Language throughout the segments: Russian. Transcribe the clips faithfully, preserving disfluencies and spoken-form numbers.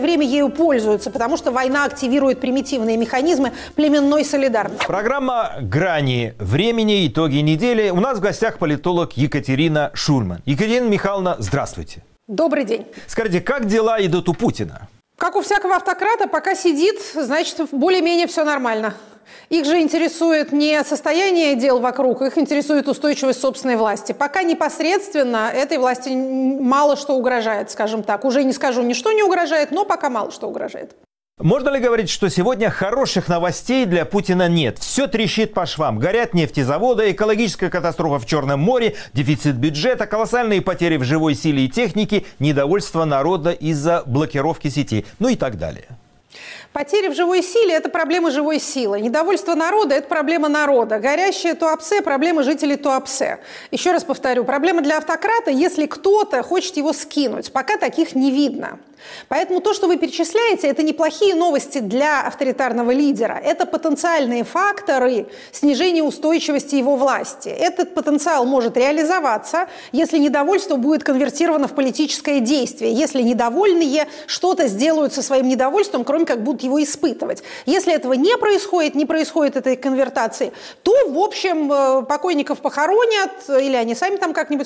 Время ею пользуются, потому что война активирует примитивные механизмы племенной солидарности. Программа «Грани времени. Итоги недели». У нас в гостях политолог Екатерина Шульман. Екатерина Михайловна, здравствуйте. Добрый день. Скажите, как дела идут у Путина? Как у всякого автократа, пока сидит, значит, более-менее все нормально. Их же интересует не состояние дел вокруг, их интересует устойчивость собственной власти. Пока непосредственно этой власти мало что угрожает, скажем так. Уже не скажу, ничто не угрожает, но пока мало что угрожает. Можно ли говорить, что сегодня хороших новостей для Путина нет? Все трещит по швам. Горят нефтезаводы, экологическая катастрофа в Черном море, дефицит бюджета, колоссальные потери в живой силе и технике, недовольство народа из-за блокировки сети, ну и так далее. Потери в живой силе – это проблема живой силы. Недовольство народа – это проблема народа. Горящее Туапсе – проблема жителей Туапсе. Еще раз повторю, проблема для автократа, если кто-то хочет его скинуть. Пока таких не видно. Поэтому то, что вы перечисляете, это неплохие новости для авторитарного лидера. Это потенциальные факторы снижения устойчивости его власти. Этот потенциал может реализоваться, если недовольство будет конвертировано в политическое действие. Если недовольные что-то сделают со своим недовольством, кроме как будут его испытывать. Если этого не происходит, не происходит этой конвертации, то, в общем, покойников похоронят, или они сами там как-нибудь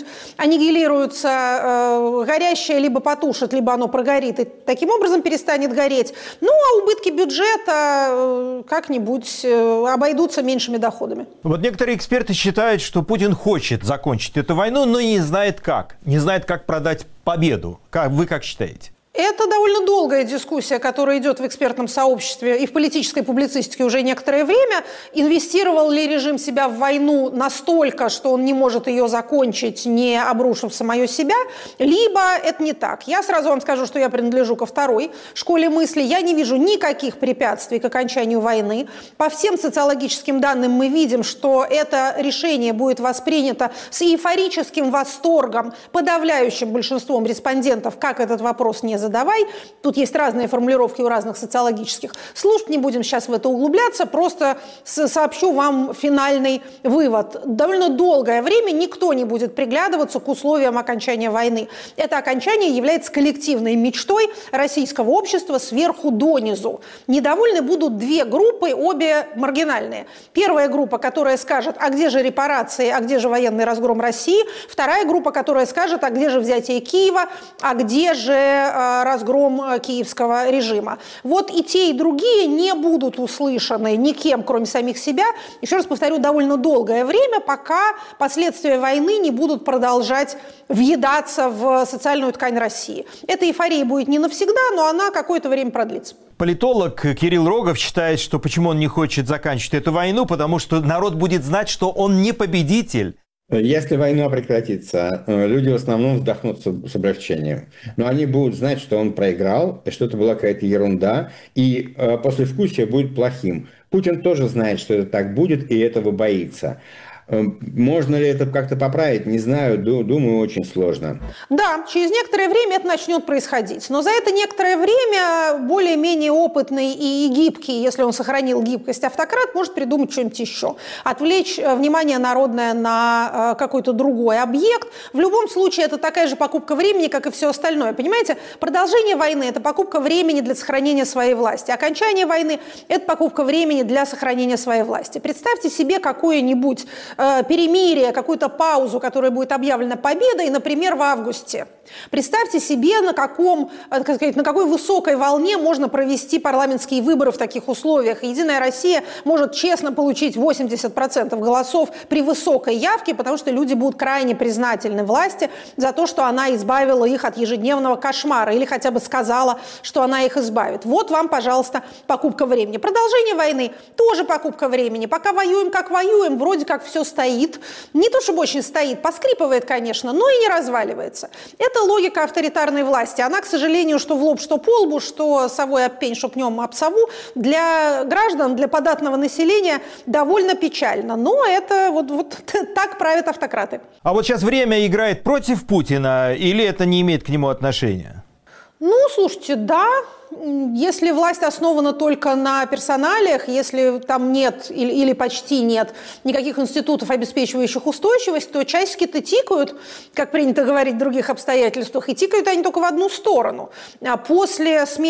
аннигилируются, горящее либо потушат, либо оно прогорит, и таким образом перестанет гореть. Ну, а убытки бюджета как-нибудь обойдутся меньшими доходами. Вот некоторые эксперты считают, что Путин хочет закончить эту войну, но не знает как. Не знает, как продать победу. Как, вы как считаете? Это довольно долгая дискуссия, которая идет в экспертном сообществе и в политической публицистике уже некоторое время. Инвестировал ли режим себя в войну настолько, что он не может ее закончить, не обрушив самое себя, либо это не так. Я сразу вам скажу, что я принадлежу ко второй школе мысли. Я не вижу никаких препятствий к окончанию войны. По всем социологическим данным мы видим, что это решение будет воспринято с эйфорическим восторгом подавляющим большинством респондентов, как этот вопрос не задавай. Тут есть разные формулировки у разных социологических служб. Не будем сейчас в это углубляться. Просто сообщу вам финальный вывод. Довольно долгое время никто не будет приглядываться к условиям окончания войны. Это окончание является коллективной мечтой российского общества сверху донизу. Недовольны будут две группы, обе маргинальные. Первая группа, которая скажет, а где же репарации, а где же военный разгром России? Вторая группа, которая скажет, а где же взятие Киева, а где же разгром киевского режима. Вот и те, и другие не будут услышаны никем, кроме самих себя. Еще раз повторю, довольно долгое время, пока последствия войны не будут продолжать въедаться в социальную ткань России. Эта эйфория будет не навсегда, но она какое-то время продлится. Политолог Кирилл Рогов считает, что почему он не хочет заканчивать эту войну, потому что народ будет знать, что он не победитель. Если война прекратится, люди в основном вздохнут с облегчением. Но они будут знать, что он проиграл, что это была какая-то ерунда, и послевкусие будет плохим. Путин тоже знает, что это так будет, и этого боится. Можно ли это как-то поправить? Не знаю, думаю, очень сложно. Да, через некоторое время это начнет происходить. Но за это некоторое время более-менее опытный и гибкий, если он сохранил гибкость, автократ может придумать что-нибудь еще. Отвлечь внимание народное на какой-то другой объект. В любом случае, это такая же покупка времени, как и все остальное. Понимаете, продолжение войны – это покупка времени для сохранения своей власти. Окончание войны – это покупка времени для сохранения своей власти. Представьте себе какое-нибудь перемирие, какую-то паузу, которая будет объявлена победой, например, в августе. Представьте себе, на, каком, как сказать, на какой высокой волне можно провести парламентские выборы в таких условиях. Единая Россия может честно получить восемьдесят процентов голосов при высокой явке, потому что люди будут крайне признательны власти за то, что она избавила их от ежедневного кошмара или хотя бы сказала, что она их избавит. Вот вам, пожалуйста, покупка времени. Продолжение войны – тоже покупка времени. Пока воюем, как воюем, вроде как все стоит. Не то, чтобы очень стоит, поскрипывает, конечно, но и не разваливается. Это логика авторитарной власти. Она, к сожалению, что в лоб, что по лбу, что совой об пень, что пнем об сову, для граждан, для податного населения довольно печально. Но это вот, вот так правят автократы. А вот сейчас время играет против Путина, или это не имеет к нему отношения? Ну, слушайте, да. Если власть основана только на персоналиях, если там нет или, или почти нет никаких институтов, обеспечивающих устойчивость, то часики-то тикают, как принято говорить в других обстоятельствах, и тикают они только в одну сторону. А после смены